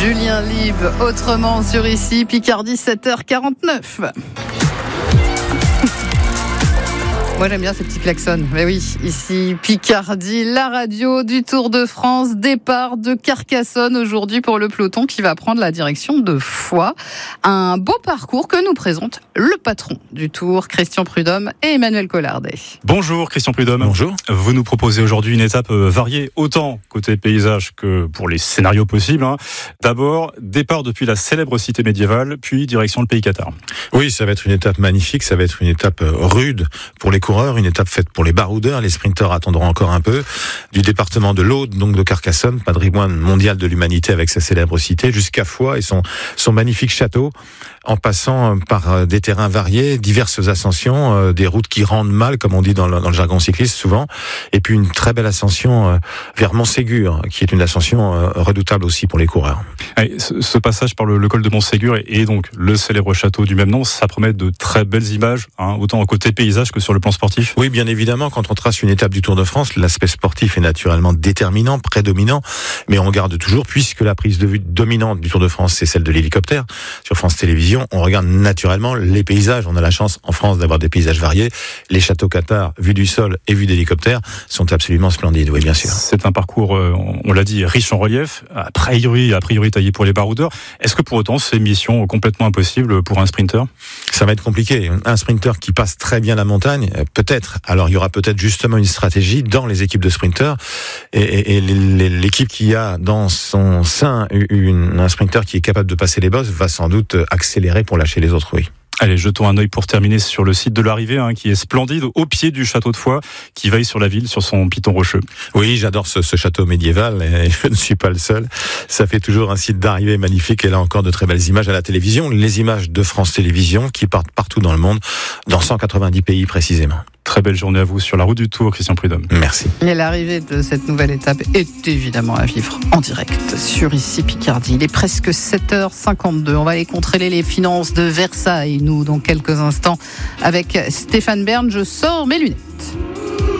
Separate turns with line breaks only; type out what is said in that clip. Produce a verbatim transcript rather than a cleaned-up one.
Julien Lib, autrement sur ici, Picardie, sept heures quarante-neuf. Moi j'aime bien ces petits klaxons. Mais oui, ici Picardie, la radio du Tour de France, départ de Carcassonne aujourd'hui pour le peloton qui va prendre la direction de Foix. Un beau parcours que nous présente le patron du Tour, Christian Prudhomme et Emmanuel Collardet.
Bonjour Christian Prudhomme.
Bonjour.
Vous nous proposez aujourd'hui une étape variée, autant côté paysage que pour les scénarios possibles. Hein. D'abord, départ depuis la célèbre cité médiévale, puis direction le pays cathare.
Oui, ça va être une étape magnifique, ça va être une étape rude pour les coureurs, une étape faite pour les baroudeurs. Les sprinteurs attendront encore un peu. Du département de l'Aude, donc de Carcassonne, patrimoine mondial de l'humanité avec sa célèbre cité, jusqu'à Foix et son, son magnifique château, en passant par des terrains variés, diverses ascensions, des routes qui rendent mal, comme on dit dans le, dans le jargon cycliste souvent, et puis une très belle ascension vers Montségur, qui est une ascension redoutable aussi pour les coureurs.
Allez, ce, ce passage par le, le col de Montségur et, et donc le célèbre château du même nom, ça promet de très belles images, hein, autant côté paysage que sur le plan sportif.
Oui, bien évidemment, quand on trace une étape du Tour de France, l'aspect sportif est naturellement déterminant, prédominant, mais on regarde toujours, puisque la prise de vue dominante du Tour de France, c'est celle de l'hélicoptère, sur France Télévisions, on regarde naturellement les paysages. On a la chance en France d'avoir des paysages variés. Les châteaux cathares, vus du sol et vus d'hélicoptère, sont absolument splendides, oui, bien sûr.
C'est un parcours, on l'a dit, riche en relief, a priori, a priori taillé pour les baroudeurs. Est-ce que pour autant, c'est une mission complètement impossible pour un sprinter ?
Ça va être compliqué. Un sprinter qui passe très bien la montagne, peut-être. Alors, il y aura peut-être justement une stratégie dans les équipes de sprinters. Et, et, et l'équipe qui a dans son sein une, un sprinter qui est capable de passer les bosses va sans doute accélérer pour lâcher les autres, oui.
Allez, jetons un œil pour terminer sur le site de l'arrivée, hein, qui est splendide, au pied du château de Foix, qui veille sur la ville, sur son piton rocheux.
Oui, j'adore ce, ce château médiéval, et je ne suis pas le seul. Ça fait toujours un site d'arrivée magnifique, et là encore de très belles images à la télévision. Les images de France Télévisions, qui partent partout dans le monde, dans cent quatre-vingt-dix pays précisément.
Très belle journée à vous sur la route du Tour, Christian Prudhomme.
Merci.
Et l'arrivée de cette nouvelle étape est évidemment à vivre en direct sur ici Picardie. Il est presque sept heures cinquante-deux. On va aller contrôler les finances de Versailles, nous, dans quelques instants, avec Stéphane Bern. Je sors mes lunettes.